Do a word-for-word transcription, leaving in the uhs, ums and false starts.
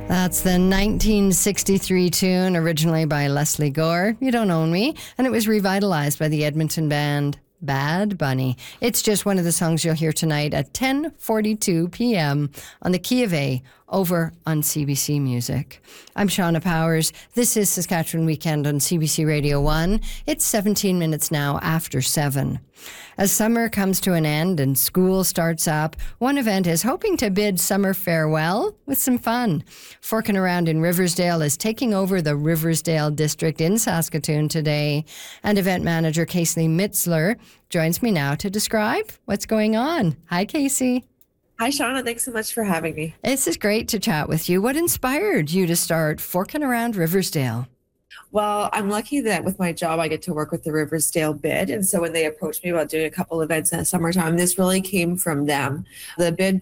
That's the nineteen sixty-three tune, originally by Leslie Gore, You Don't Own Me, and it was revitalized by the Edmonton band Bad Bunny. It's just one of the songs you'll hear tonight at ten forty-two p.m. on the Key of A over on C B C Music. I'm Shauna Powers. This is Saskatchewan Weekend on C B C Radio one. It's seventeen minutes now after seven. As summer comes to an end and school starts up, one event is hoping to bid summer farewell with some fun. Forking Around in Riversdale is taking over the Riversdale District in Saskatoon today, and event manager Casey Mitzler joins me now to describe what's going on. Hi, Casey. Hi, Shauna. Thanks so much for having me. This is great to chat with you. What inspired you to start Forking Around Riversdale? Well, I'm lucky that with my job, I get to work with the Riversdale bid. And so when they approached me about doing a couple events in the summertime, this really came from them. The bid